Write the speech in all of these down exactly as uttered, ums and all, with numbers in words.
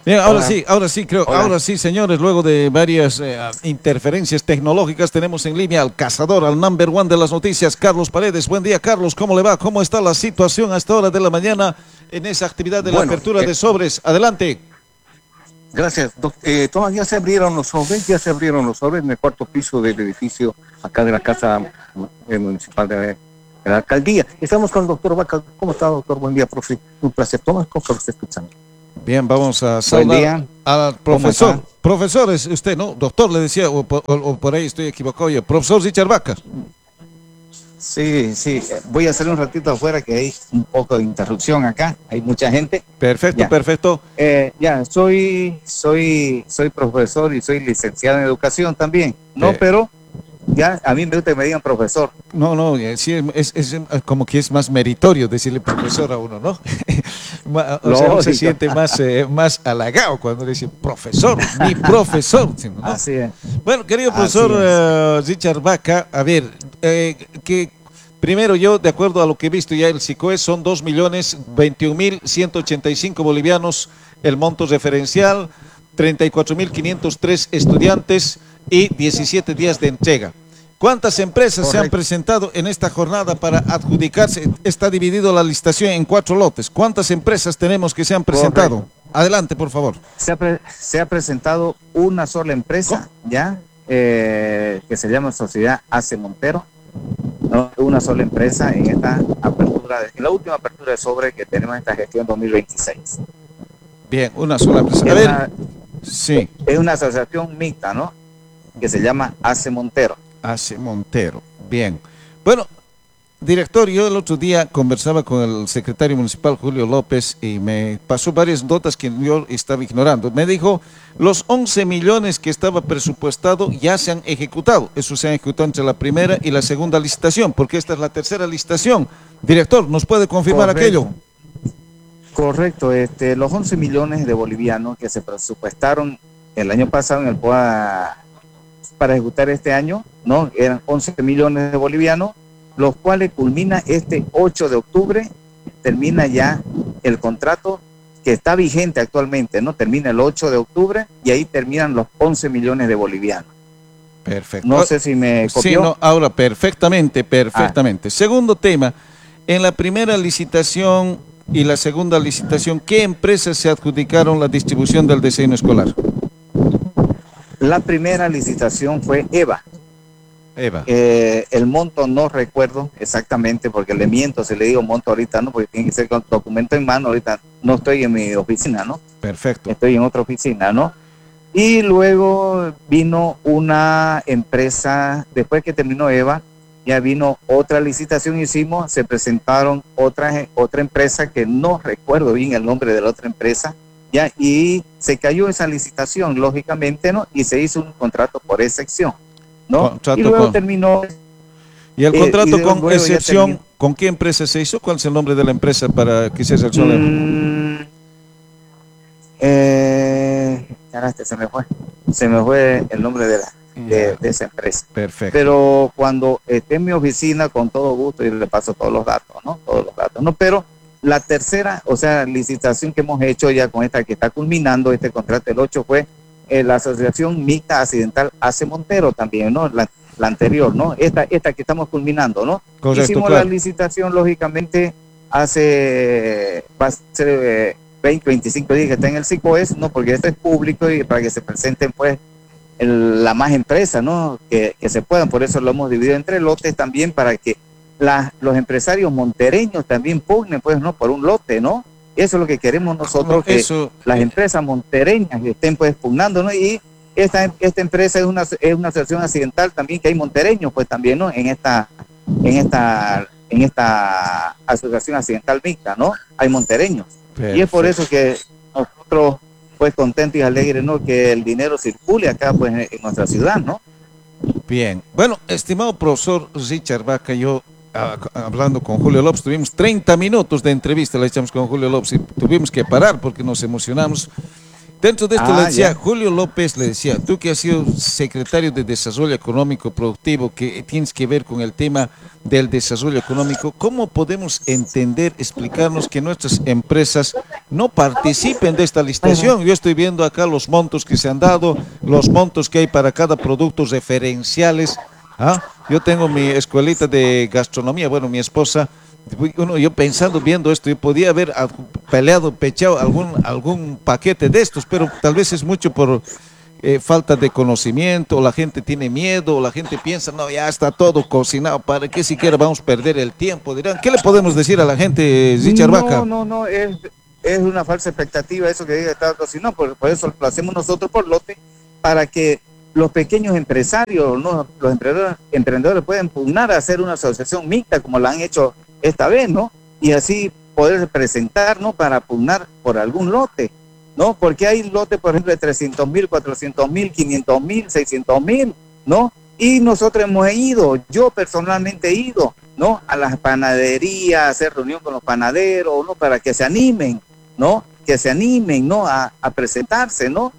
Bien, ahora Hola. sí, ahora sí, creo, Hola. ahora sí, señores, luego de varias eh, interferencias tecnológicas, tenemos en línea al cazador, al number one de las noticias, Carlos Paredes. Buen día, Carlos, ¿cómo le va? ¿Cómo está la situación a esta hora de la mañana en esa actividad de la Bueno, apertura eh, de sobres? Adelante. gracias. Doc- eh, todavía se abrieron los sobres, ya se abrieron los sobres en el cuarto piso del edificio acá de la Casa eh, Municipal de, de la Alcaldía. Estamos con el doctor Vaca. ¿Cómo está, doctor? Buen día, profe. Un placer. Toma, ¿cómo lo está escuchando? Bien, vamos a Buen saludar día. al ¿Cómo profesor. está? Profesor, es usted, ¿no? Doctor, le decía, o, por- o- o por ahí estoy equivocado yo. Profesor Richard Vaca. Sí, sí. eh, Voy a hacer un ratito afuera que hay un poco de interrupción acá. Hay mucha gente. Perfecto, Ya. perfecto. Eh, ya, soy, soy, soy profesor y soy licenciado en educación también. No, Eh. pero ya a mí me gusta que me digan profesor. No, no, eh, sí, es, es, es como que es más meritorio decirle profesor a uno, ¿no? Ma- o sea, uno se Lógico. siente más, eh, más halagado cuando le dice profesor, mi profesor. ¿Sí, no? Así es. Bueno, querido Así profesor es. eh, Richard Vaca, a ver, eh, que primero yo, de acuerdo a lo que he visto ya, el SICOES son dos millones veintiún mil ciento ochenta y cinco bolivianos, el monto referencial, treinta y cuatro mil quinientos tres estudiantes y diecisiete días de entrega. ¿Cuántas empresas se han Correcto. presentado en esta jornada para adjudicarse? Está dividido la licitación en cuatro lotes. ¿Cuántas empresas tenemos que se han presentado? Correcto. Adelante, por favor. Se ha, pre- se ha presentado una sola empresa, ya, eh, que se llama Sociedad Ace Montero. ¿No? Una sola empresa en esta apertura, de- en la última apertura de sobre que tenemos en esta gestión dos mil veintiséis. Bien, una sola empresa. A Es ver, una, sí, es una asociación mixta, ¿no? Que se llama Ace Montero. Ace Montero. Bien. Bueno, director, yo el otro día conversaba con el secretario municipal Julio López y me pasó varias notas que yo estaba ignorando. Me dijo, los once millones que estaba presupuestado ya se han ejecutado. Eso se ha ejecutado entre la primera y la segunda licitación, porque esta es la tercera licitación. Director, ¿nos puede confirmar Correcto. aquello? Correcto, este, los once millones de bolivianos que se presupuestaron el año pasado en el P O A para ejecutar este año, ¿no? Eran once millones de bolivianos, los cuales culmina este ocho de octubre, termina ya el contrato que está vigente actualmente, ¿no? Termina el ocho de octubre y ahí terminan los once millones de bolivianos. Perfecto. No sé si me copió. Sí, no, ahora perfectamente, perfectamente. Ah. Segundo tema, en la primera licitación y la segunda licitación, ¿qué empresas se adjudicaron la distribución del desayuno escolar? La primera licitación fue EVA. Eva. Eh, el monto no recuerdo exactamente porque le miento si le digo monto ahorita, no, porque tiene que ser con documento en mano. Ahorita no estoy en mi oficina, ¿no? Perfecto. Estoy en otra oficina, ¿no? Y luego vino una empresa, después que terminó EVA, ya vino otra licitación, hicimos, se presentaron otra, otra empresa que no recuerdo bien el nombre de la otra empresa, ya, y se cayó esa licitación, lógicamente, ¿no? Y se hizo un contrato por excepción, ¿no? Contrato y luego con... terminó... ¿Y el eh, contrato y con luego ya excepción, terminó. con qué empresa se hizo? ¿Cuál es el nombre de la empresa para que se seleccione? Mm, eh, caraste, se me fue, se me fue el nombre de, la, de, de esa empresa. Perfecto. Pero cuando esté en mi oficina, con todo gusto, y le paso todos los datos, ¿no? Todos los datos, ¿no? Pero la tercera, o sea, licitación que hemos hecho ya con esta que está culminando este contrato, el ocho, fue eh, la Asociación Mixta Accidental Ace Montero también, ¿no? La, la anterior, ¿no? Esta, esta que estamos culminando, ¿no? Correcto, Hicimos claro. la licitación, lógicamente, hace, va a ser eh, veinte, veinticinco días que está en el SICOES, ¿no? Porque esto es público y para que se presenten, pues, el, la más empresas, ¿no? Que, que se puedan, por eso lo hemos dividido entre lotes también para que la, los empresarios montereños también pugnen, pues, ¿no? Por un lote, ¿no? Eso es lo que queremos nosotros, que Eso, las eh, empresas montereñas que estén, pues, pugnando, ¿no? Y esta, esta empresa es una, es una asociación accidental también, que hay montereños, pues, también, ¿no? En esta, en esta, en esta asociación accidental mixta, ¿no? Hay montereños. perfecto. Y es por eso que nosotros, pues, contentos y alegres, ¿no? Que el dinero circule acá, pues, en, en nuestra ciudad, ¿no? Bien. Bueno, estimado profesor Richard Vaca, yo ah, hablando con Julio López, tuvimos treinta minutos de entrevista, la echamos con Julio López y tuvimos que parar porque nos emocionamos. Dentro de esto Ah, le decía, ya. Julio López le decía, tú que has sido secretario de Desarrollo Económico Productivo, que tienes que ver con el tema del desarrollo económico, ¿cómo podemos entender, explicarnos que nuestras empresas no participen de esta licitación? Yo estoy viendo acá los montos que se han dado, los montos que hay para cada producto referenciales. ¿Ah? Yo tengo mi escuelita de gastronomía, bueno, mi esposa, uno, yo pensando, viendo esto, yo podía haber ah, peleado, pechado algún, algún paquete de estos, pero tal vez es mucho por eh, falta de conocimiento, o la gente tiene miedo, o la gente piensa, no, ya está todo cocinado, ¿para qué siquiera vamos a perder el tiempo? Dirán, ¿qué le podemos decir a la gente, Richard Vaca? No, no, no, es, es una falsa expectativa eso que diga estaba cocinado, por, por eso lo hacemos nosotros por lote, para que los pequeños empresarios, ¿no? Los emprendedores, emprendedores pueden pugnar a hacer una asociación mixta como la han hecho esta vez, ¿no? Y así poder presentar, ¿no? Para pugnar por algún lote, ¿no? Porque hay lotes, por ejemplo, de trescientos mil, cuatrocientos mil, quinientos mil, seiscientos mil, ¿no? Y nosotros hemos ido, yo personalmente he ido, ¿no? A las panaderías, a hacer reunión con los panaderos, ¿no? Para que se animen, ¿no? Que se animen, ¿no? A, a presentarse, ¿no?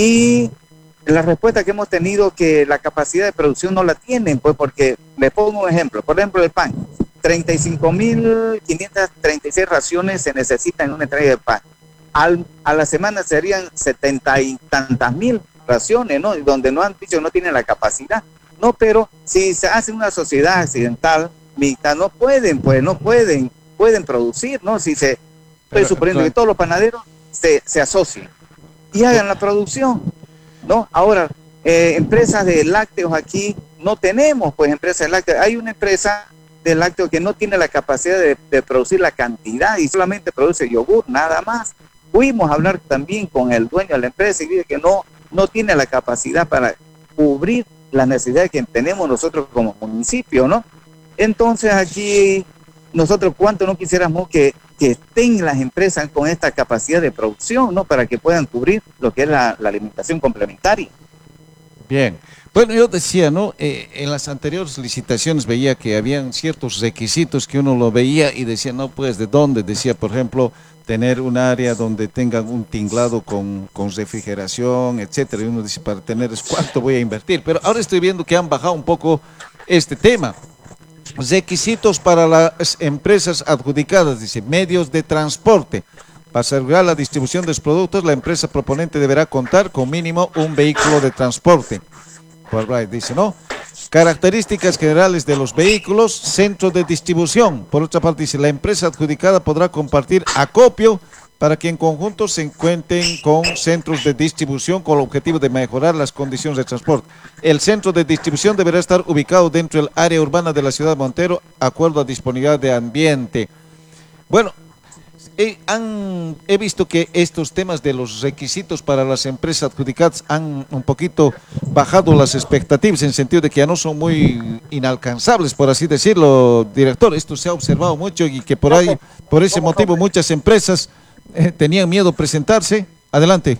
Y la respuesta que hemos tenido que la capacidad de producción no la tienen, pues porque, les pongo un ejemplo, por ejemplo el pan, treinta y cinco mil quinientas treinta y seis raciones se necesitan en una entrega de pan. Al, a la semana serían setenta y tantas mil raciones, ¿no? Donde no han dicho que no tienen la capacidad, ¿no? Pero si se hace una sociedad accidental, mixta, no pueden, pues no pueden, pueden producir, ¿no? Si se, estoy suponiendo claro. que todos los panaderos se, se asocien y hagan la producción, ¿no? Ahora, eh, empresas de lácteos aquí no tenemos, pues empresas de lácteos. Hay una empresa de lácteos que no tiene la capacidad de, de producir la cantidad y solamente produce yogur, nada más. Fuimos a hablar también con el dueño de la empresa y dice que no, no tiene la capacidad para cubrir las necesidades que tenemos nosotros como municipio, ¿no? Entonces aquí nosotros cuánto no quisiéramos que, que estén las empresas con esta capacidad de producción, ¿no? Para que puedan cubrir lo que es la, la alimentación complementaria. Bien. Bueno, yo decía, ¿no? Eh, en las anteriores licitaciones veía que habían ciertos requisitos que uno lo veía y decía, no, pues, ¿de dónde? Decía, por ejemplo, tener un área donde tengan un tinglado con, con refrigeración, etcétera. Y uno dice, para tener eso, ¿cuánto voy a invertir? Pero ahora estoy viendo que han bajado un poco este tema. Requisitos para las empresas adjudicadas, dice, medios de transporte. Para asegurar la distribución de los productos, la empresa proponente deberá contar con mínimo un vehículo de transporte. Por right, dice, ¿no? Características generales de los vehículos, centro de distribución. Por otra parte, dice, la empresa adjudicada podrá compartir acopio para que en conjunto se encuentren con centros de distribución con el objetivo de mejorar las condiciones de transporte. El centro de distribución deberá estar ubicado dentro del área urbana de la ciudad de Montero, de acuerdo a disponibilidad de ambiente. Bueno, he, han, he visto que estos temas de los requisitos para las empresas adjudicadas han un poquito bajado las expectativas, en el sentido de que ya no son muy inalcanzables, por así decirlo, director. Esto se ha observado mucho y que por ahí, por ese motivo, muchas empresas Eh, tenían miedo a presentarse. Adelante.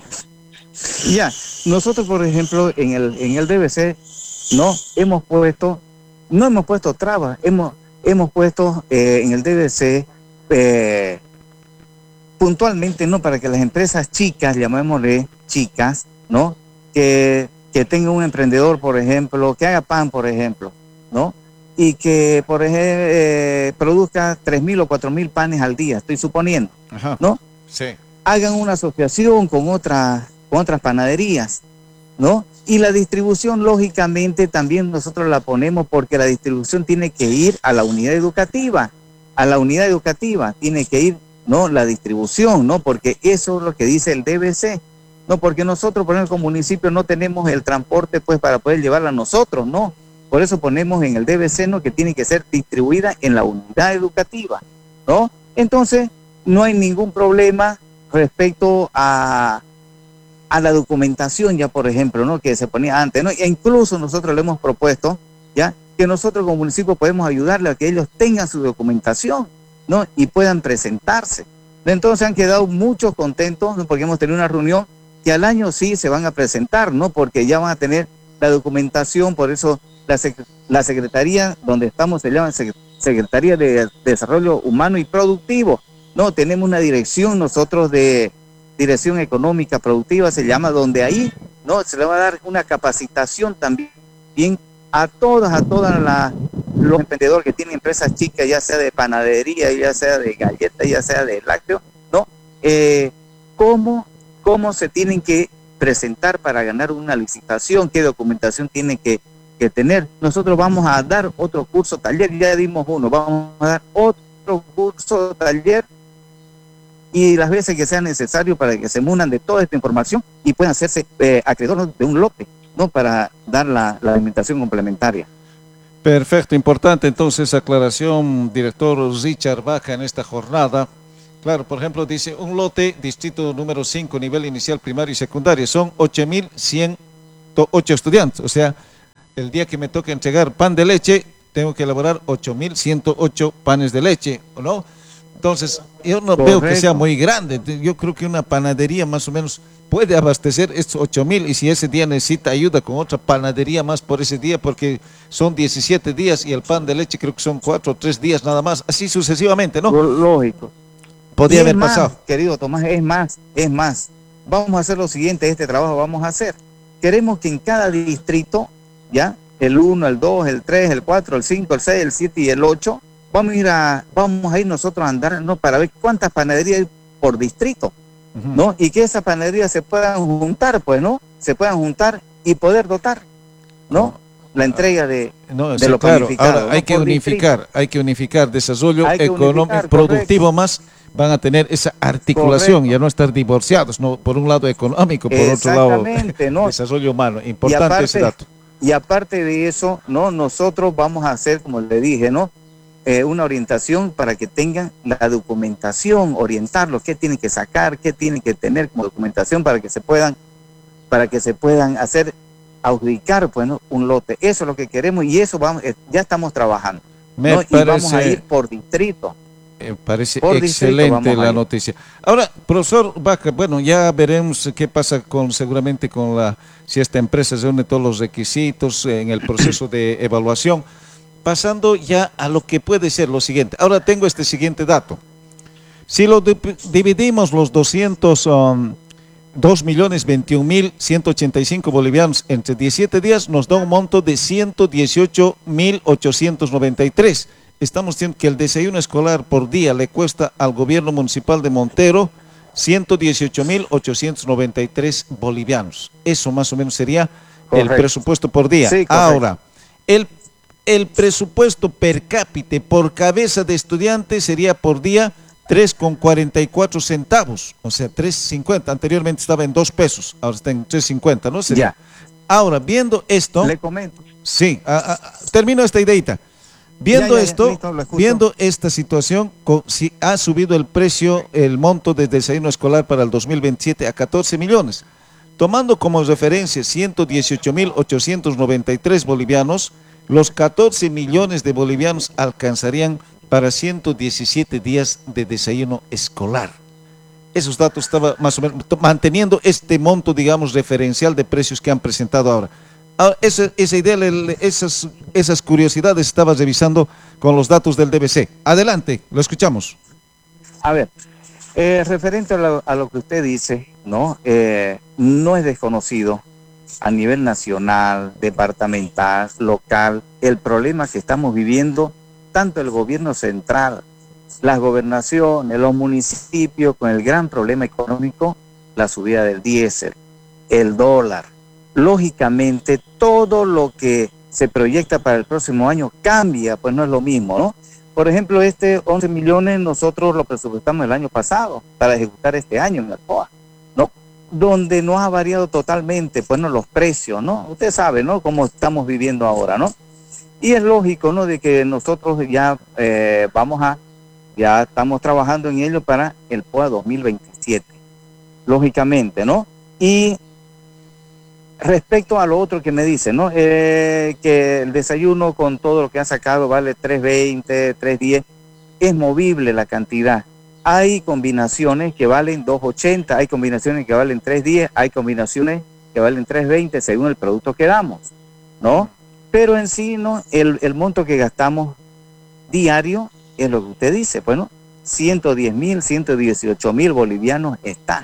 Ya, nosotros por ejemplo en el en el D B C no hemos puesto, no hemos puesto trabas, hemos hemos puesto eh, en el D B C eh, puntualmente, no, para que las empresas chicas, llamémosle chicas, no, que que tenga un emprendedor, por ejemplo, que haga pan, por ejemplo, no, y que por ejemplo eh, produzca tres mil o cuatro mil panes al día, estoy suponiendo. Ajá. ¿No? Sí. Hagan una asociación con otras, con otras panaderías, ¿no? Y la distribución, lógicamente, también nosotros la ponemos porque la distribución tiene que ir a la unidad educativa, a la unidad educativa tiene que ir, ¿no? La distribución, ¿no? Porque eso es lo que dice el D B C, ¿no? Porque nosotros, por ejemplo, como municipio no tenemos el transporte, pues, para poder llevarla a nosotros, ¿no? Por eso ponemos en el D B C, ¿no? Que tiene que ser distribuida en la unidad educativa, ¿no? Entonces, no hay ningún problema respecto a, a la documentación, ya por ejemplo, ¿no? Que se ponía antes, ¿no? E incluso nosotros le hemos propuesto, ya, que nosotros como municipio podemos ayudarle a que ellos tengan su documentación, ¿no? Y puedan presentarse. Entonces han quedado muchos contentos, ¿no? Porque hemos tenido una reunión que al año sí se van a presentar, ¿no? Porque ya van a tener la documentación, por eso la, sec la secretaría donde estamos se llama sec Secretaría de Desarrollo Humano y Productivo. No, tenemos una dirección nosotros de, Dirección Económica Productiva se llama, donde ahí, ¿no? Se le va a dar una capacitación también a todas, a todas las los emprendedores que tienen empresas chicas, ya sea de panadería, ya sea de galletas, ya sea de lácteos, ¿no? Eh, cómo, cómo se tienen que presentar para ganar una licitación, qué documentación tienen que, que tener. Nosotros vamos a dar otro curso taller, ya dimos uno, vamos a dar otro curso taller y las veces que sea necesario para que se munan de toda esta información y puedan hacerse eh, acreedores de un lote, ¿no? Para dar la, la alimentación complementaria. Perfecto, importante entonces aclaración, director Richard Baca, en esta jornada. Claro, por ejemplo, dice un lote, distrito número cinco, nivel inicial, primario y secundario, son ocho mil ciento ocho estudiantes, o sea, el día que me toque entregar pan de leche, tengo que elaborar ocho mil ciento ocho panes de leche, ¿no? Entonces, yo no Correcto. veo que sea muy grande, yo creo que una panadería más o menos puede abastecer estos ocho mil, y si ese día necesita ayuda con otra panadería más por ese día, porque son diecisiete días y el pan de leche creo que son cuatro o tres días nada más, así sucesivamente, ¿no? Lógico. Podría haber más, pasado. Querido Tomás, es más, es más. Vamos a hacer lo siguiente, este trabajo vamos a hacer. Queremos que en cada distrito, ya, el uno, el dos, el tres, el cuatro, el cinco, el seis, el siete y el ocho, vamos a ir a, vamos a ir nosotros a andar, ¿no? Para ver cuántas panaderías hay por distrito, uh-huh. ¿no? Y que esas panaderías se puedan juntar, pues, ¿no? Se puedan juntar y poder dotar, ¿no? Uh-huh. La entrega de, no, de sí, lo claro. planificado. Ahora, hay ¿no? que por unificar, distrito. hay que unificar desarrollo que económico, unificar, productivo correcto. más, van a tener esa articulación, correcto. Ya no estar divorciados, ¿no? Por un lado económico, por otro lado ¿no? desarrollo humano. Importante aparte, ese dato. Y aparte de eso, ¿no? Nosotros vamos a hacer, como le dije, ¿no? Eh, una orientación para que tengan la documentación, orientarlos, qué tienen que sacar, qué tienen que tener como documentación para que se puedan, para que se puedan hacer, adjudicar, pues, ¿no? Un lote. Eso es lo que queremos y eso vamos, eh, ya estamos trabajando. Me ¿no? parece, y vamos a ir por distrito. Me parece por excelente la noticia. Ahora, profesor Baca, bueno, ya veremos qué pasa con seguramente con la, si esta empresa se une todos los requisitos en el proceso de evaluación. Pasando ya a lo que puede ser lo siguiente. Ahora tengo este siguiente dato. Si lo dividimos los doscientos dos millones veintiún mil ciento ochenta y cinco bolivianos entre diecisiete días, nos da un monto de ciento dieciocho mil ochocientos noventa y tres. Estamos diciendo que el desayuno escolar por día le cuesta al gobierno municipal de Montero ciento dieciocho mil ochocientos noventa y tres bolivianos. Eso más o menos sería correcto. El presupuesto por día. Sí, ahora, el El presupuesto per cápita por cabeza de estudiante sería por día tres con cuarenta y cuatro centavos, o sea, tres cincuenta. Anteriormente estaba en dos pesos, ahora está en tres cincuenta, ¿no? Sería. Ya. Ahora, viendo esto... Le comento. Sí, a, a, termino esta ideita. Viendo ya, ya, esto, ya, listo, viendo esta situación, con, si ha subido el precio, el monto de desayuno escolar para el dos mil veintisiete a catorce millones. Tomando como referencia ciento dieciocho mil ochocientos noventa y tres bolivianos, los catorce millones de bolivianos alcanzarían para ciento diecisiete días de desayuno escolar. Esos datos estaba más o menos manteniendo este monto, digamos, referencial de precios que han presentado ahora. ahora esa, esa idea, esas, esas curiosidades estaba revisando con los datos del D B C. Adelante, lo escuchamos. A ver, eh, referente a lo, a lo que usted dice, ¿no? Eh, no es desconocido a nivel nacional, departamental, local, el problema que estamos viviendo, tanto el gobierno central, las gobernaciones, los municipios, con el gran problema económico, la subida del diésel, el dólar. Lógicamente, todo lo que se proyecta para el próximo año cambia, pues no es lo mismo, ¿no? Por ejemplo, este once millones nosotros lo presupuestamos el año pasado para ejecutar este año en la P O A, ¿no? Donde no ha variado totalmente, pues no, los precios, ¿no? Usted sabe, ¿no? Cómo estamos viviendo ahora, ¿no? Y es lógico, ¿no? De que nosotros ya eh, vamos a, ya estamos trabajando en ello para el P O A dos mil veintisiete, lógicamente, ¿no? Y respecto a lo otro que me dice, ¿no? Eh, que el desayuno con todo lo que ha sacado vale tres veinte, tres diez, es movible la cantidad. Hay combinaciones que valen dos ochenta, hay combinaciones que valen tres diez, hay combinaciones que valen tres veinte según el producto que damos, ¿no? Pero en sí, ¿no? El, el monto que gastamos diario es lo que usted dice, bueno, ciento diez mil, ciento dieciocho mil bolivianos está,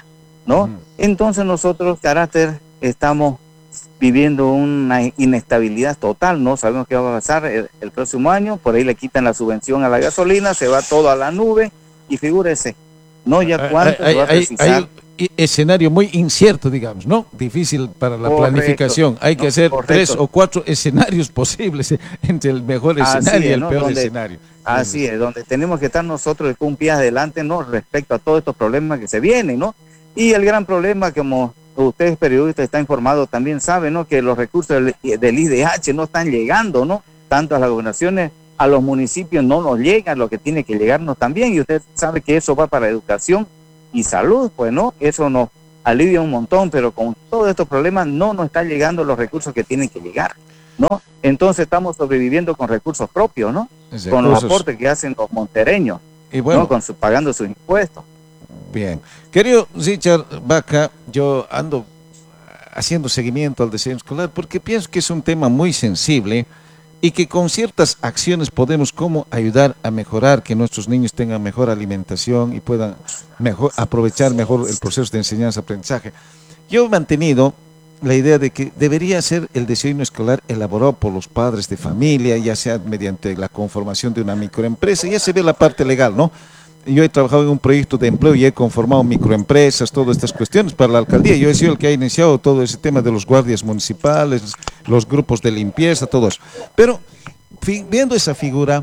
¿no? Ujú. Entonces nosotros, carácter, estamos viviendo una inestabilidad total, ¿no? Sabemos qué va a pasar el, el próximo año, por ahí le quitan la subvención a la gasolina, se va todo a la nube, y figúrese, ¿no? Ya cuánto Hay, se va a hay, precisar. hay un escenario muy incierto, digamos, ¿no? Difícil para la Correcto, planificación. Hay ¿no? que hacer Correcto. tres o cuatro escenarios posibles entre el mejor escenario Así y es, el ¿no? peor Donde, escenario. así es, donde tenemos que estar nosotros con un pie adelante, ¿no? Respecto a todos estos problemas que se vienen, ¿no? Y el gran problema, como ustedes periodistas están informados, también saben, ¿no? Que los recursos del, del I D H no están llegando, ¿no? Tanto a las gobernaciones, a los municipios no nos llegan lo que tiene que llegarnos también, y usted sabe que eso va para educación y salud, pues, ¿no? Eso nos alivia un montón, pero con todos estos problemas no nos están llegando los recursos que tienen que llegar, ¿no? Entonces estamos sobreviviendo con recursos propios, ¿no? Recursos. Con los aportes que hacen los montereños, y bueno, ¿no? Con su, pagando sus impuestos. Bien. Querido Richard Vaca, yo ando haciendo seguimiento al desayuno escolar porque pienso que es un tema muy sensible y que con ciertas acciones podemos como ayudar a mejorar que nuestros niños tengan mejor alimentación y puedan mejor, aprovechar mejor el proceso de enseñanza-aprendizaje. Yo he mantenido la idea de que debería ser el desayuno escolar elaborado por los padres de familia, ya sea mediante la conformación de una microempresa, ya se ve la parte legal, ¿no? Yo he trabajado en un proyecto de empleo y he conformado microempresas, todas estas cuestiones para la alcaldía. Yo he sido el que ha iniciado todo ese tema de los guardias municipales, los grupos de limpieza, todo eso. Pero viendo esa figura,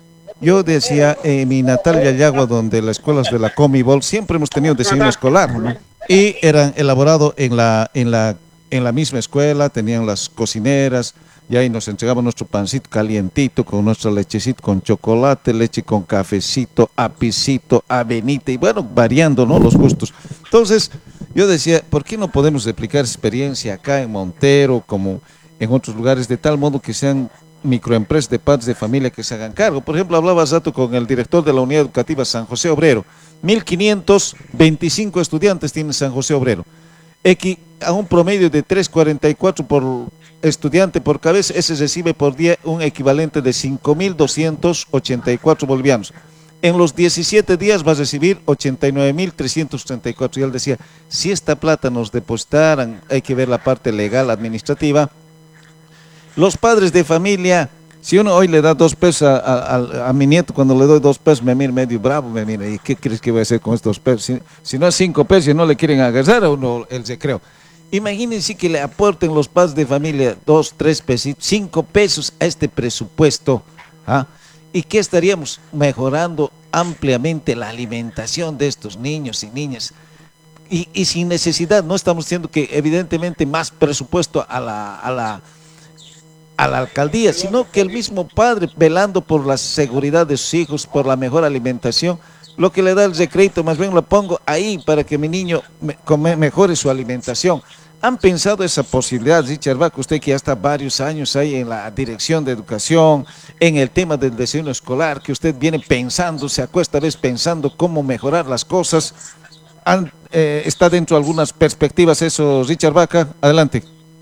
yo decía, en eh, mi natal Yayagua, donde las escuelas de la Comibol, siempre hemos tenido desayuno escolar, ¿no? Y eran elaborados en la, en la, en la misma escuela, tenían las cocineras, y ahí nos entregaban nuestro pancito calientito con nuestra lechecita con chocolate, leche con cafecito, apicito, avenita y bueno, variando, ¿no? Los gustos. Entonces, yo decía, ¿por qué no podemos replicar experiencia acá en Montero, como en otros lugares, de tal modo que sean microempresas de padres de familia que se hagan cargo? Por ejemplo, hablaba hace rato con el director de la Unidad Educativa San José Obrero, mil quinientos veinticinco estudiantes tiene San José Obrero, Equi, a un promedio de tres coma cuarenta y cuatro por estudiante por cabeza, ese recibe por día un equivalente de cinco mil doscientos ochenta y cuatro bolivianos. En los diecisiete días va a recibir ochenta y nueve mil trescientos treinta y cuatro. Y él decía, si esta plata nos depositaran, hay que ver la parte legal, administrativa. Los padres de familia, si uno hoy le da dos pesos a, a, a mi nieto, cuando le doy dos pesos me mira medio bravo, me mira, ¿y qué crees que voy a hacer con estos pesos? Si, si no es cinco pesos y no le quieren agarrar a uno el recreo. Imagínense que le aporten los padres de familia dos, tres pesos, cinco pesos a este presupuesto, ¿ah? Y que estaríamos mejorando ampliamente la alimentación de estos niños y niñas. Y, y sin necesidad, no estamos diciendo que evidentemente más presupuesto a la, a la, a la alcaldía, sino que el mismo padre velando por la seguridad de sus hijos, por la mejor alimentación, lo que le da el recrédito, más bien lo pongo ahí para que mi niño me, come, mejore su alimentación. ¿Han pensado esa posibilidad, Richard Vaca, usted que ya está varios años ahí en la dirección de educación, en el tema del desayuno escolar, que usted viene pensando, se acuesta a veces pensando cómo mejorar las cosas? ¿Han, eh, ¿Está dentro de algunas perspectivas eso, Richard Vaca? Adelante.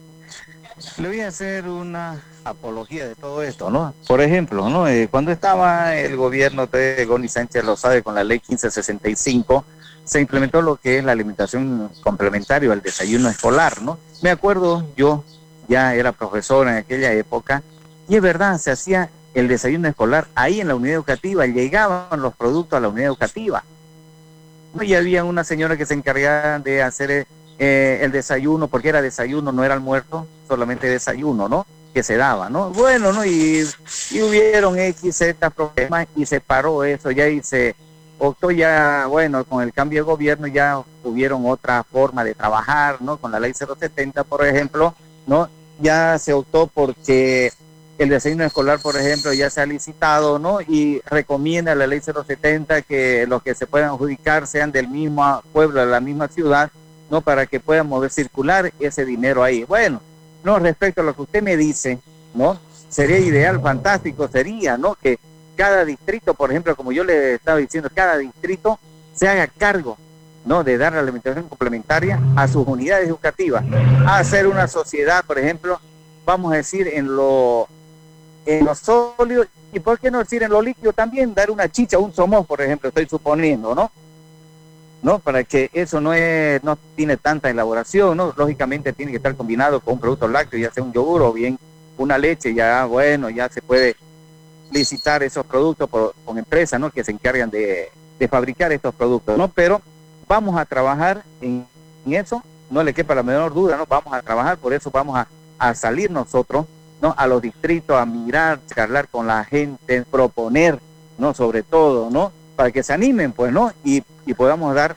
Le voy a hacer una apología de todo esto, ¿no? Por ejemplo, ¿no? Eh, cuando estaba el gobierno de Goni Sánchez lo sabe, con la ley quince sesenta y cinco, se implementó lo que es la alimentación complementaria al desayuno escolar, ¿no? Me acuerdo, yo ya era profesor en aquella época, y es verdad, se hacía el desayuno escolar ahí en la unidad educativa, llegaban los productos a la unidad educativa. Y había una señora que se encargaba de hacer eh, el desayuno, porque era desayuno, no era almuerzo, solamente desayuno, ¿no? Que se daba, ¿no? Bueno, ¿no? Y, y hubieron X, Z problemas y se paró eso ya y se optó ya, bueno, con el cambio de gobierno ya tuvieron otra forma de trabajar, ¿no? Con la ley cero setenta, por ejemplo, ¿no? Ya se optó porque el desayuno escolar, por ejemplo, ya se ha licitado, ¿no? Y recomienda la ley cero setenta que los que se puedan adjudicar sean del mismo pueblo, de la misma ciudad, ¿no? Para que puedan mover circular ese dinero ahí. Bueno, no, respecto a lo que usted me dice, ¿no? Sería ideal, fantástico sería, ¿no? Que cada distrito, por ejemplo, como yo le estaba diciendo, cada distrito se haga cargo, ¿no? De dar la alimentación complementaria a sus unidades educativas, a hacer una sociedad, por ejemplo, vamos a decir, en lo, en lo sólido, y por qué no decir en lo líquido también, dar una chicha, un somón, por ejemplo, estoy suponiendo, ¿no? ¿no? Para que eso no es, no tiene tanta elaboración, ¿no? Lógicamente tiene que estar combinado con un producto lácteo, ya sea un yogur o bien una leche, ya bueno, ya se puede licitar esos productos por, con empresas, ¿no? Que se encargan de, de fabricar estos productos, ¿no? Pero vamos a trabajar en, en eso, no le quepa la menor duda, ¿no? Vamos a trabajar, por eso vamos a, a salir nosotros, ¿no? A los distritos, a mirar, charlar con la gente, proponer, ¿no? Sobre todo, ¿no? Para que se animen, pues, ¿no? Y y podamos dar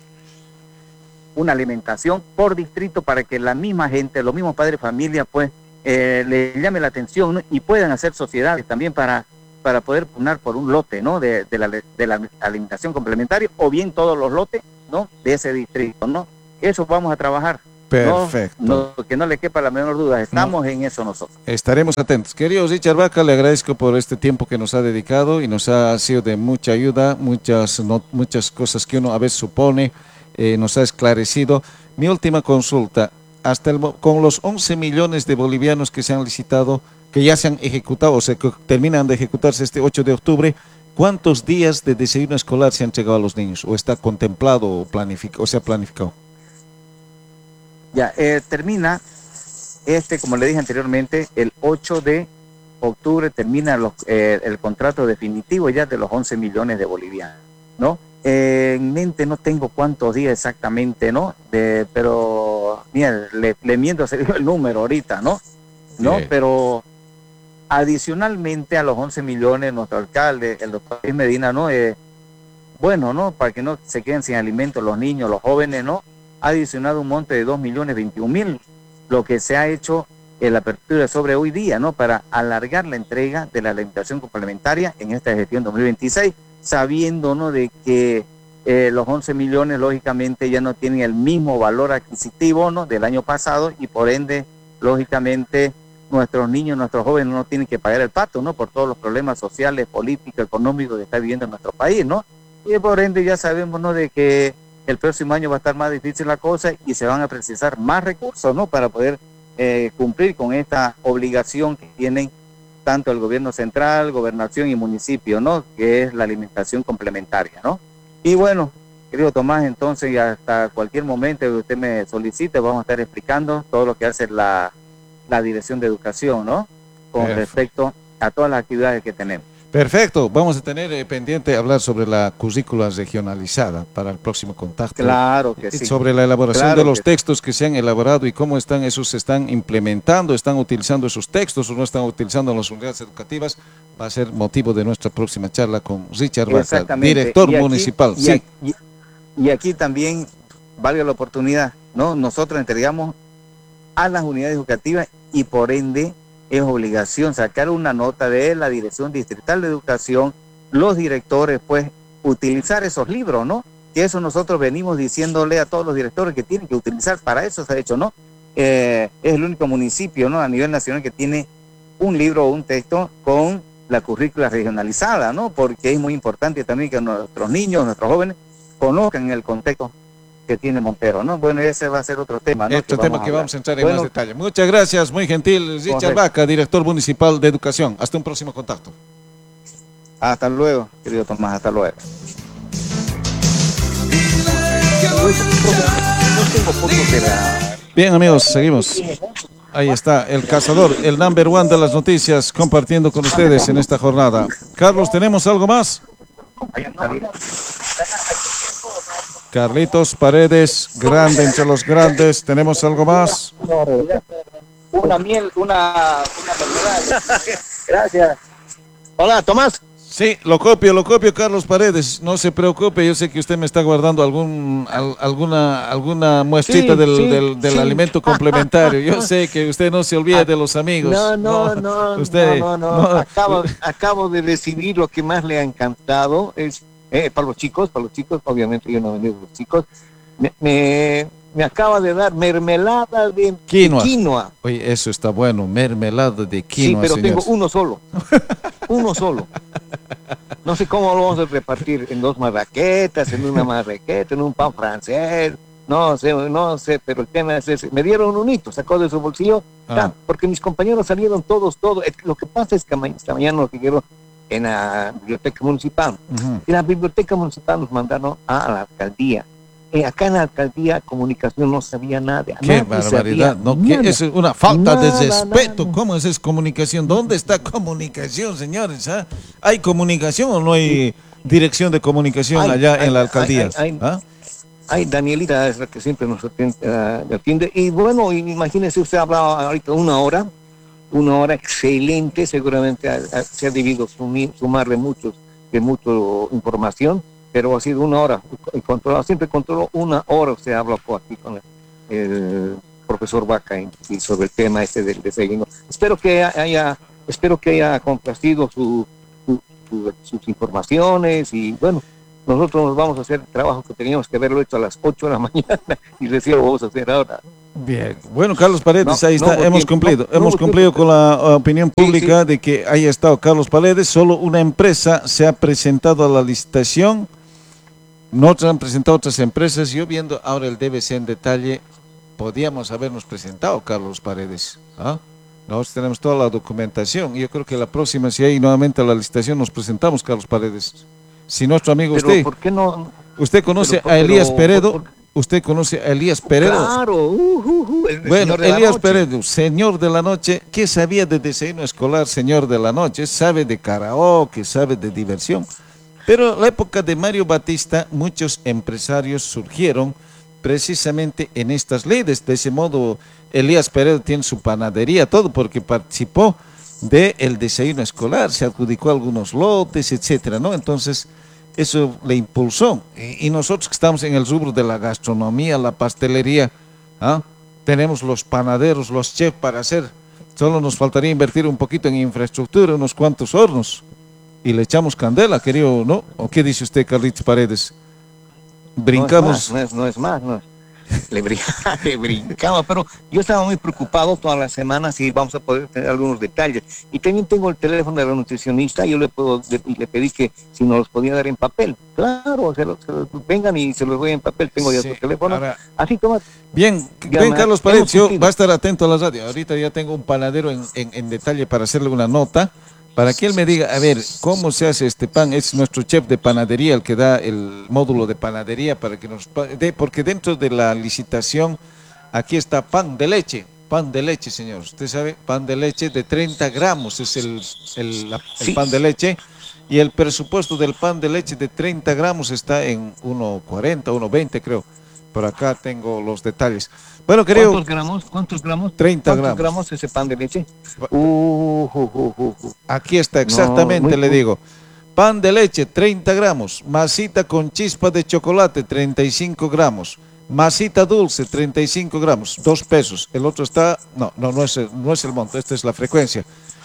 una alimentación por distrito para que la misma gente, los mismos padres de familia, pues, eh, le llame la atención, ¿no? Y puedan hacer sociedades también para, para poder pugnar por un lote, ¿no? De, de, la, de la alimentación complementaria o bien todos los lotes, ¿no? De ese distrito, ¿no? Eso vamos a trabajar. Perfecto. No, no, que no le quepa la menor duda, estamos no. en eso nosotros. Estaremos atentos. Querido Richard Vaca, le agradezco por este tiempo que nos ha dedicado y nos ha sido de mucha ayuda, muchas, no, muchas cosas que uno a veces supone, eh, nos ha esclarecido. Mi última consulta, hasta el, con los once millones de bolivianos que se han licitado, que ya se han ejecutado, o sea, que terminan de ejecutarse este ocho de octubre, ¿cuántos días de desayuno escolar se han entregado a los niños? ¿O está contemplado o, planific o se ha planificado? Ya, eh, termina, este, como le dije anteriormente, el ocho de octubre termina los, eh, el contrato definitivo ya de los once millones de bolivianos, ¿no? Eh, en mente no tengo cuántos días exactamente, ¿no? De, pero, mira, le, le miento el número ahorita, ¿no? ¿No? Bien. Pero adicionalmente a los once millones, nuestro alcalde, el doctor Medina, ¿no? Eh, bueno, ¿no? Para que no se queden sin alimento los niños, los jóvenes, ¿no? Ha adicionado un monte de dos millones veintiún mil, lo que se ha hecho en la apertura sobre hoy día, ¿no? Para alargar la entrega de la alimentación complementaria en esta gestión dos mil veintiséis, sabiendo, ¿no? De que eh, los once millones, lógicamente, ya no tienen el mismo valor adquisitivo, ¿no? Del año pasado y por ende, lógicamente, nuestros niños, nuestros jóvenes no tienen que pagar el pato, ¿no? Por todos los problemas sociales, políticos, económicos que está viviendo en nuestro país, ¿no? Y por ende ya sabemos, ¿no? De que el próximo año va a estar más difícil la cosa y se van a precisar más recursos, ¿no? Para poder eh, cumplir con esta obligación que tienen tanto el gobierno central, gobernación y municipio, ¿no? Que es la alimentación complementaria, ¿no? Y bueno, querido Tomás, entonces hasta cualquier momento que usted me solicite, vamos a estar explicando todo lo que hace la, la Dirección de Educación, ¿no? Con Perfecto. respecto a todas las actividades que tenemos. Perfecto, vamos a tener eh, pendiente hablar sobre la currícula regionalizada para el próximo contacto. Claro que sí. Sobre la elaboración claro de los que textos que se han elaborado y cómo están esos, se están implementando, están utilizando esos textos o no están utilizando en las unidades educativas, va a ser motivo de nuestra próxima charla con Richard Vaca, director y aquí, municipal. Y, sí. aquí, y aquí también, valga la oportunidad, ¿no? Nosotros entregamos a las unidades educativas y por ende es obligación sacar una nota de la Dirección Distrital de Educación, los directores, pues, utilizar esos libros, ¿no? Que eso nosotros venimos diciéndole a todos los directores que tienen que utilizar, para eso se ha hecho, ¿no? Eh, es el único municipio, ¿no? A nivel nacional que tiene un libro o un texto con la currícula regionalizada, ¿no? Porque es muy importante también que nuestros niños, nuestros jóvenes, conozcan el contexto que tiene Montero, ¿no? Bueno, ese va a ser otro tema, ¿no? Otro que tema vamos que a vamos a entrar en bueno, más detalle. Muchas gracias, muy gentil, Richard correcto. Vaca, director municipal de educación. Hasta un próximo contacto. Hasta luego, querido Tomás, hasta luego. Bien, amigos, seguimos. Ahí está, el cazador, el number one de las noticias, compartiendo con ustedes en esta jornada. Carlos, ¿tenemos algo más? Carlitos Paredes, grande entre los grandes. ¿Tenemos algo más? Una miel, una, una mermelada. Gracias. Hola, Tomás. Sí, lo copio, lo copio, Carlos Paredes. No se preocupe, yo sé que usted me está guardando algún, al, alguna, alguna muestrita sí, del, sí, del, del sí. alimento complementario. Yo sé que usted no se olvida de los amigos. No, no, no, no, usted, no, no, no. Acabo, acabo de recibir lo que más le ha encantado. Es Eh, para los chicos, para los chicos, obviamente yo no vendí los chicos, me, me, me acaba de dar mermelada de quinoa. de quinoa. Oye, eso está bueno, mermelada de quinoa. Sí, pero señores. tengo uno solo, uno solo. No sé cómo lo vamos a repartir, en dos marraquetas, en una marraqueta, en un pan francés, no sé, no sé, pero el tema es ese. Me dieron un hito, sacó de su bolsillo, ah. porque mis compañeros salieron todos, todos. Lo que pasa es que esta mañana lo que quiero en la biblioteca municipal. Ujú. Y la biblioteca municipal nos mandaron a la alcaldía. Eh, acá en la alcaldía comunicación no sabía nada. Qué Nadie barbaridad, sabía ¿no? Que nada. es una falta de Nada, respeto. nada. ¿Cómo es esa comunicación? ¿Dónde está comunicación, señores? ¿Ah? ¿Hay comunicación o no hay dirección de comunicación Hay, allá hay, en la hay, alcaldía? hay, hay, ¿Ah? Ay, Danielita es la que siempre nos atiende, uh, atiende. Y bueno, imagínese, usted hablaba ahorita una hora, una hora excelente, seguramente a, a, se ha debido sumir, sumarle muchos, de mucha información, pero ha sido una hora, y controlado, siempre controló una hora, usted habla aquí con el, el profesor Vaca y, y sobre el tema este del desayuno. Espero que haya, espero que haya complacido su, su, su, sus informaciones y bueno, nosotros nos vamos a hacer el trabajo que teníamos que haberlo hecho a las ocho de la mañana y recién lo vamos a hacer ahora. Bien, bueno, Carlos Paredes, No, ahí está, no, hemos tiempo, cumplido, no, hemos no, cumplido tiempo. con la uh, opinión Sí, pública sí. de que haya estado Carlos Paredes. Solo una empresa se ha presentado a la licitación, no se han presentado otras empresas. Yo viendo ahora el D B C en detalle, podíamos habernos presentado Carlos Paredes, ¿ah? Nosotros tenemos toda la documentación y yo creo que la próxima, si hay nuevamente la licitación, nos presentamos Carlos Paredes. Si nuestro amigo Pero usted, ¿por qué no? usted conoce pero, a Elías pero, Peredo, por, por, usted conoce a Elías Peredo. Claro, uh, uh, uh, el Bueno, señor de la Elías noche. Peredo, señor de la noche, ¿qué sabía de desayuno escolar, señor de la noche? Sabe de karaoke, sabe de diversión. Pero en la época de Mario Batista, muchos empresarios surgieron precisamente en estas leyes. De ese modo, Elías Peredo tiene su panadería, todo porque participó del desayuno escolar, se adjudicó algunos lotes, etcétera, ¿no? Entonces, eso le impulsó. Y, y nosotros que estamos en el rubro de la gastronomía, la pastelería, ¿ah? Tenemos los panaderos, los chefs para hacer. Solo nos faltaría invertir un poquito en infraestructura, unos cuantos hornos. Y le echamos candela, querido, ¿no? ¿O qué dice usted, Carlitos Paredes? Brincamos. No es más, no es, no es más, no es. Le, brin le brincaba, pero yo estaba muy preocupado todas las semanas y vamos a poder tener algunos detalles. Y también tengo el teléfono de la nutricionista, yo le puedo le, le pedí que si nos los podía dar en papel. Claro, se los, se los vengan y se los doy en papel, tengo ya Sí, su teléfono. ahora, Así toma. bien, Ya bien, me- Carlos hemos Paredes, yo cumplido. va a estar atento a la radio. Ahorita ya tengo un panadero en, en, en detalle para hacerle una nota, para que él me diga, a ver, ¿cómo se hace este pan? Es nuestro chef de panadería el que da el módulo de panadería para que nos pa- dé, porque dentro de la licitación, aquí está pan de leche, pan de leche, señor. Usted sabe, pan de leche de treinta gramos es el, el, la- el Sí. pan de leche. Y el presupuesto del pan de leche de treinta gramos está en uno cuarenta, uno veinte creo. Por acá tengo los detalles. Bueno, querido, ¿Cuántos gramos? ¿Cuántos gramos? treinta ¿Cuántos gramos. gramos ese pan de leche? Uh, uh, uh, uh, uh. Aquí está exactamente, muy- le muy- digo. Pan de leche, treinta gramos. Masita con chispa de chocolate, treinta y cinco gramos. Masita dulce, treinta y cinco gramos, dos pesos. El otro está, no, no, no es el, no es el monto, esta es la frecuencia.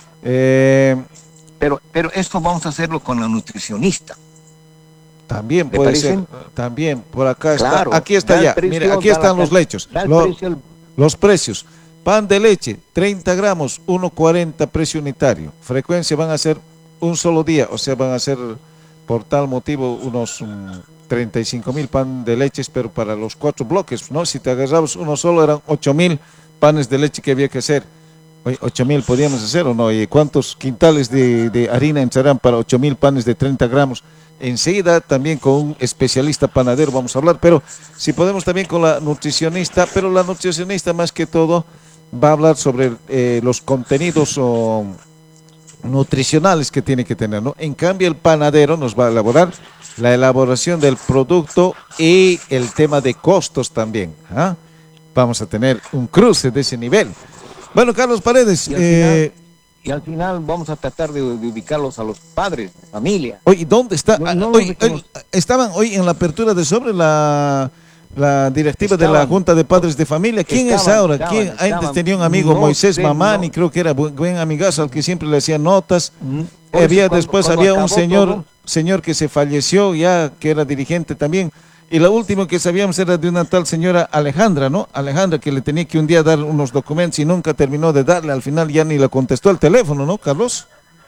Eh, Pero, pero esto vamos a hacerlo con la nutricionista. también ¿Le puede parece? ser, también, por acá está, Claro, aquí está da el ya, precio, mire, aquí da están la los cal- lechos, da el lo- precio al- los precios. Pan de leche, treinta gramos, uno cuarenta precio unitario. Frecuencia van a ser un solo día, o sea, van a ser por tal motivo unos um, treinta y cinco mil pan de leches, pero para los cuatro bloques, ¿no? Si te agarrabas uno solo eran ocho mil panes de leche que había que hacer. Oye, ocho mil podíamos hacer o no, y cuántos quintales de, de harina entrarán para ocho mil panes de treinta gramos. Enseguida también con un especialista panadero vamos a hablar, pero si podemos también con la nutricionista, pero la nutricionista más que todo va a hablar sobre eh, los contenidos o, nutricionales que tiene que tener, ¿no? En cambio el panadero nos va a elaborar la elaboración del producto y el tema de costos también, ¿ah? Vamos a tener un cruce de ese nivel. Bueno, Carlos Paredes, Y al eh, Y al final vamos a tratar de, de ubicarlos a los padres, de familia. oye, ¿dónde está? No, Ah, no oye, lo ubicamos. oye, estaban hoy en la apertura de sobre la, la directiva de la Estaban. Junta de Padres de Familia. ¿Quién es Estaban, ahora? estaban, ¿Quién? Antes estaban. tenía un amigo, No Moisés sé, Mamani, no. creo que era buen, buen amigazo al que siempre le hacía notas. Por eso Había cuando- después cuando había un acabó señor todo, señor que se falleció ya, que era dirigente también. Y la última que sabíamos era de una tal señora Alejandra, ¿no? Alejandra, que le tenía que un día dar unos documentos y nunca terminó de darle. Al final ya ni le contestó el teléfono, ¿no, Carlos?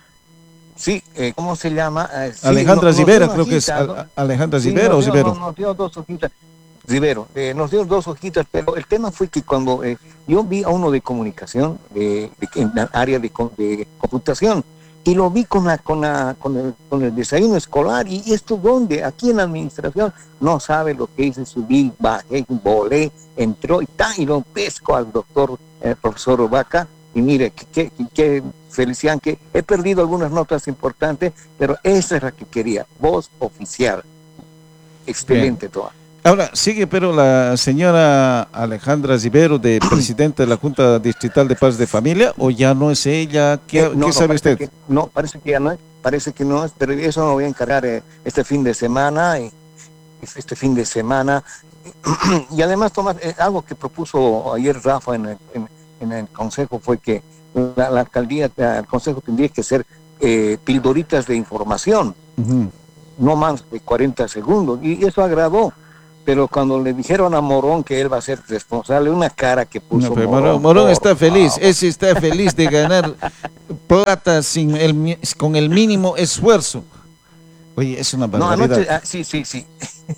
sí, eh, ¿cómo se llama? Eh, sí, Alejandra nos- nos Zivera, dio creo que es. hojita, ¿no? Al- Alejandra Sí, Zivera o nos dio- Zivero. Nos, nos dio dos hojitas. Zivero, eh, nos dio dos hojitas, pero el tema fue que cuando eh, yo vi a uno de comunicación, de, de- en la área de, com- de computación, y lo vi con, la, con, la, con, el, con el desayuno escolar. ¿Y esto dónde? Aquí en la administración. No sabe lo que hice, subí, bajé, volé, entró y, ta, y lo pesco al doctor, el profesor Vaca. Y mire, qué, qué, qué felicidad, que he perdido algunas notas importantes, pero esa es la que quería, voz oficial. Excelente, toda. Ahora, sigue pero la señora Alejandra Rivero, de presidenta de la Junta Distrital de Paz de Familia, o ya no es ella. ¿Qué, eh, no, ¿qué sabe no, usted? Que, no, parece que ya no es, parece que no es, pero eso me voy a encargar eh, este fin de semana, eh, este fin de semana. Y además, Tomás, eh, algo que propuso ayer Rafa en el, en, en el Consejo fue que la, la alcaldía, el Consejo tendría que ser eh, pildoritas de información, Uh-huh. no más de cuarenta segundos, y eso agradó. Pero cuando le dijeron a Morón que él va a ser responsable, una cara que puso No, pero Morón. Morón, Morón está feliz, favor. ese está feliz de ganar plata sin el, con el mínimo esfuerzo. Oye, es una No, barbaridad. anoche, ah, sí, sí, sí.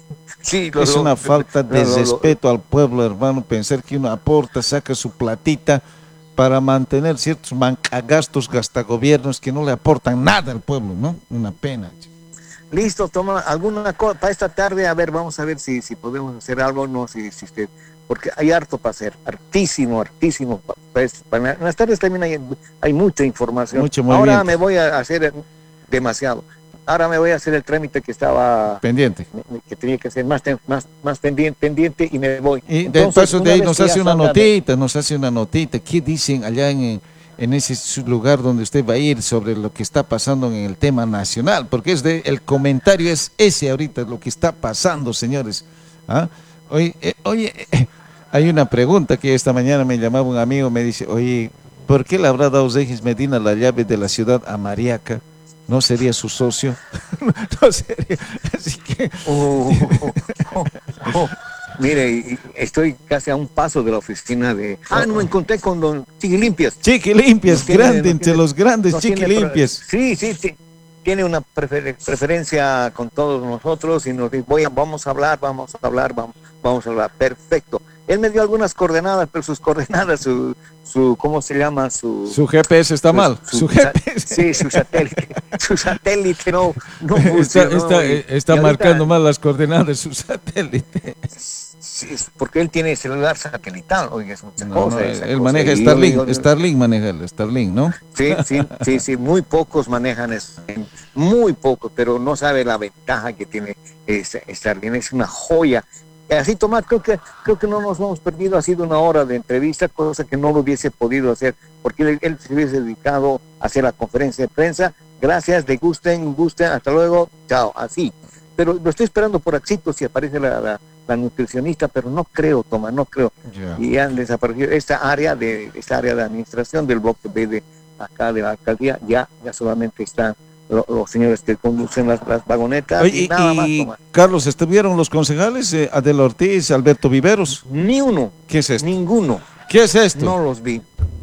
Sí, lo, Es lo, una falta de lo, lo, respeto al pueblo, hermano, pensar que uno aporta, saca su platita para mantener ciertos gastos, gastagobiernos que no le aportan nada al pueblo, ¿no? Una pena. Listo, toma alguna cosa para esta tarde, a ver, vamos a ver si, si podemos hacer algo, no, si, si usted, porque hay harto para hacer, hartísimo, hartísimo. Para, para, en las tardes también hay, hay mucha información. Mucho Ahora me voy a hacer demasiado. Ahora me voy a hacer el trámite que estaba pendiente, que tenía que hacer más, más, más pendiente, pendiente y me voy. Y de paso de ahí nos hace una notita, de... nos hace una notita. ¿Qué dicen allá en, en ese lugar donde usted va a ir sobre lo que está pasando en el tema nacional? Porque es de, el comentario es ese ahorita, lo que está pasando, señores. ¿Ah? Oye, eh, oye eh, hay una pregunta que esta mañana me llamaba un amigo, me dice, oye, ¿por qué le habrá dado Regis Medina la llave de la ciudad a Mariaca? ¿No sería su socio? No sería. Así que... Oh, oh, oh, oh. Mire, estoy casi a un paso de la oficina de... Ah, no, me encontré con don Chiquilimpias. Chiquilimpias, tiene, grande, no entre tiene, los grandes no Chiquilimpias. Sí, sí, sí. Tiene una prefer preferencia con todos nosotros y nos dice, voy a, vamos a hablar, vamos a hablar, vamos, vamos a hablar. Perfecto. Él me dio algunas coordenadas, pero sus coordenadas, su, su ¿cómo se llama? Su, su G P S está su, mal. Su, su G P S. Sí, su satélite. Su satélite no, no está, funcionó. Está, y, está y marcando ahorita, mal las coordenadas de su satélite. Sí, porque él tiene celular satelital, oiga, es mucha no, cosa. No, él cosa. maneja y Starlink, yo, yo, Starlink maneja el Starlink, ¿no? Sí, sí, sí, sí, muy pocos manejan eso, muy pocos, pero no sabe la ventaja que tiene ese Starlink, es una joya. Así, Tomás, creo que, creo que no nos hemos perdido, ha sido una hora de entrevista, cosa que no lo hubiese podido hacer, porque él, él se hubiese dedicado a hacer la conferencia de prensa. Gracias, de gusten, gusten, hasta luego, chao, así. Pero lo estoy esperando por Axito, si aparece la, la, la nutricionista, pero no creo, Tomás, no creo. Yeah. Y han desaparecido esta área de esta área de administración del bloque B de acá de la alcaldía, ya, ya solamente están los, los señores que conducen las, las vagonetas. Oye, y nada y, más, Tomás. Carlos, ¿estuvieron los concejales? Eh, Adela Ortiz, Alberto Viveros. Ni uno. ¿Qué es esto? Ninguno. ¿Qué es esto? No los vi.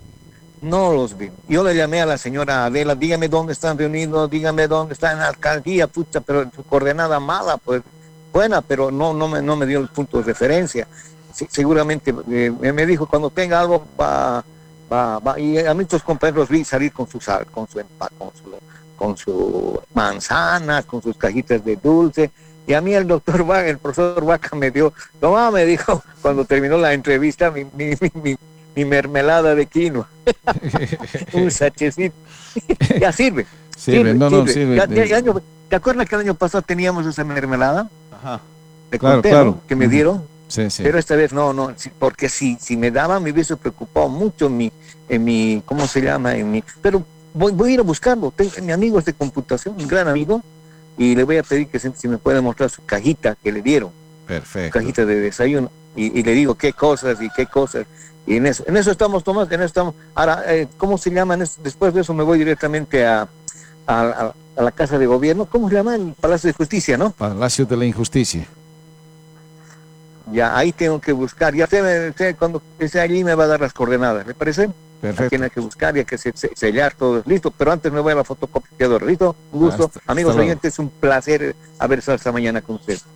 No los vi. Yo le llamé a la señora Adela, dígame dónde están reunidos, dígame dónde están en la alcaldía, pucha, pero su coordenada mala, pues buena, pero no, no, me, no me dio el punto de referencia. Sí, seguramente eh, me dijo, cuando tenga algo, va, va, va. Y a muchos compañeros vi salir con su sal, con su empaque, con su, con su manzanas, con sus cajitas de dulce. Y a mí el doctor Vaca, el profesor Vaca me dio, toma, me dijo, cuando terminó la entrevista, mi, mi, mi, mi mi mermelada de quinoa, un sachecito, ya sirve. Sirve, sirve no, no, sirve. Ya, ya, ya, ¿te acuerdas que el año pasado teníamos esa mermelada? Ajá. Te claro, conté, claro. ¿no? Que me dieron. Sí, sí. Pero esta vez no, no, porque si, si me daban me hubiese preocupado mucho en mi, en mi, ¿cómo se llama? En mi, pero voy, voy a ir a buscarlo. Tengo, mi amigo es de computación, un gran amigo, y le voy a pedir que se, si me puede mostrar su cajita que le dieron. Perfecto. Su cajita de desayuno. Y, y le digo qué cosas y qué cosas. Y en eso, en eso estamos, Tomás, en eso estamos. Ahora, eh, ¿cómo se llama? Después de eso me voy directamente a, a, a, a la Casa de Gobierno. ¿Cómo se llama? El Palacio de Justicia, ¿no? Palacio de la Injusticia. Ya, ahí tengo que buscar. Ya sé, sé cuando esté allí me va a dar las coordenadas, ¿le parece? Perfecto. Tiene que buscar y hay que sellar todo. Listo, pero antes me voy a la fotocopiadora. ¿Listo? Un gusto. Hasta, Amigos hasta oyentes, un placer haber estado esta mañana con ustedes.